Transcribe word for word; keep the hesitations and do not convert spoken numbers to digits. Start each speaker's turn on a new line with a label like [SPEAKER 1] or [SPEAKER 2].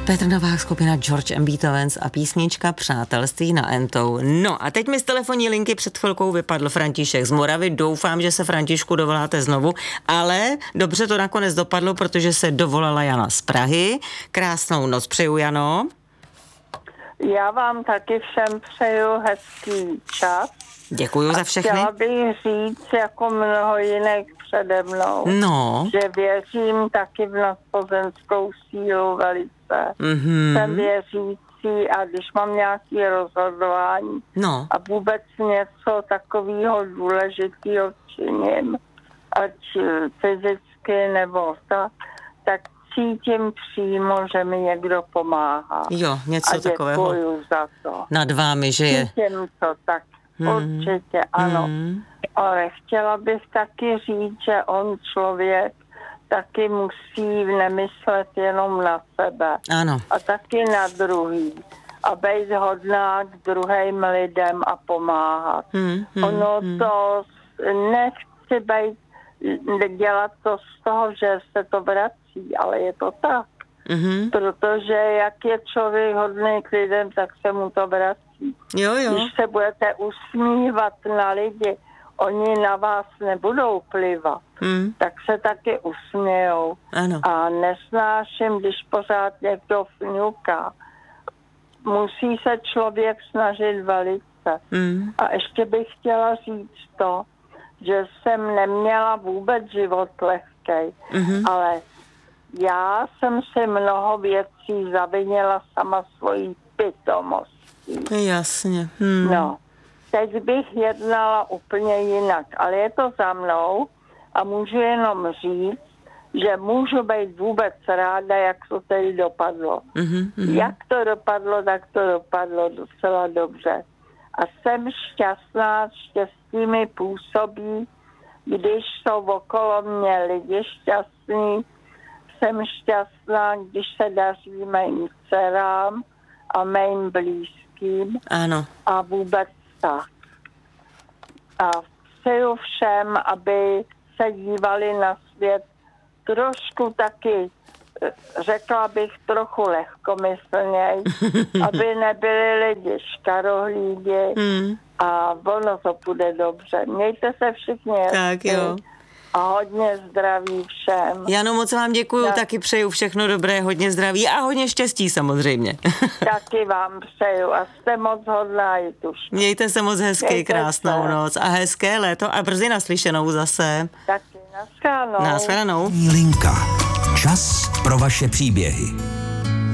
[SPEAKER 1] Petr Novák, skupina George and Beethovens a písnička Přátelství na Entou. No a teď mi z telefonní linky před chvilkou vypadl František z Moravy. Doufám, že se Františku dovoláte znovu, ale dobře to nakonec dopadlo, protože se dovolala Jana z Prahy. Krásnou noc přeju, Jano.
[SPEAKER 2] Já vám taky všem přeju hezký čas.
[SPEAKER 1] Děkuju za všechny.
[SPEAKER 2] Chtěla bych říct, jako mnoho jiných přede mnou,
[SPEAKER 1] no.
[SPEAKER 2] že věřím taky v nadpozemskou sílu velice.
[SPEAKER 1] Mm-hmm.
[SPEAKER 2] Jsem věřící a když mám nějaké rozhodování
[SPEAKER 1] no.
[SPEAKER 2] a vůbec něco takového důležitého činím, ať fyzicky nebo tak, tak cítím přímo, že mi někdo pomáhá.
[SPEAKER 1] Jo, něco
[SPEAKER 2] a
[SPEAKER 1] takového.
[SPEAKER 2] děkuju za to.
[SPEAKER 1] Nad vámi, že je.
[SPEAKER 2] Cítím to tak.
[SPEAKER 1] Hmm.
[SPEAKER 2] Určitě, ano.
[SPEAKER 1] Hmm.
[SPEAKER 2] Ale chtěla bych taky říct, že on člověk taky musí nemyslet jenom na sebe.
[SPEAKER 1] Ano.
[SPEAKER 2] A taky na druhý. A být hodná k druhým lidem a pomáhat.
[SPEAKER 1] Hmm. Hmm.
[SPEAKER 2] Ono
[SPEAKER 1] hmm.
[SPEAKER 2] to, nechci být, dělat to z toho, že se to vrací, ale je to tak.
[SPEAKER 1] Mm-hmm.
[SPEAKER 2] Protože jak je člověk hodný k lidem, tak se mu to vrací.
[SPEAKER 1] Jo, jo.
[SPEAKER 2] Když se budete usmívat na lidi, oni na vás nebudou plivat,
[SPEAKER 1] mm.
[SPEAKER 2] tak se taky usmějou.
[SPEAKER 1] Ano.
[SPEAKER 2] A nesnáším, když pořád někdo fňuká. Musí se člověk snažit velice.
[SPEAKER 1] Mm.
[SPEAKER 2] A ještě bych chtěla říct to, že jsem neměla vůbec život lehkej, mm-hmm. ale já jsem si mnoho věcí zavinila sama svojí pitomostí.
[SPEAKER 1] Jasně. Hmm.
[SPEAKER 2] No, teď bych jednala úplně jinak, ale je to za mnou a můžu jenom říct, že můžu být vůbec ráda, jak to tady dopadlo.
[SPEAKER 1] Mm-hmm.
[SPEAKER 2] Jak to dopadlo, tak to dopadlo docela dobře. A jsem šťastná, štěstí mi působí, když jsou okolo mě lidi šťastní. Jsem šťastná, když se daří mým dcerám a mým blízkým.
[SPEAKER 1] Ano.
[SPEAKER 2] A vůbec tak. A přeju všem, aby se dívali na svět trošku taky, řekla bych, trochu lehkomyslněji, aby nebyli lidi škarohlídi hmm. a ono to bude dobře. Mějte se všichni
[SPEAKER 1] tak jo.
[SPEAKER 2] A hodně zdraví všem.
[SPEAKER 1] Jano, moc vám děkuju,
[SPEAKER 2] tak.
[SPEAKER 1] Taky přeju všechno dobré, hodně zdraví a hodně štěstí samozřejmě.
[SPEAKER 2] Taky vám přeju a jste moc hodná i tuž.
[SPEAKER 1] Mějte se moc hezky, Mějte krásnou se. Noc a hezké léto a brzy naslyšenou zase.
[SPEAKER 2] Taky, naschledanou.
[SPEAKER 1] Naschledanou.
[SPEAKER 3] Linka. Čas pro vaše příběhy.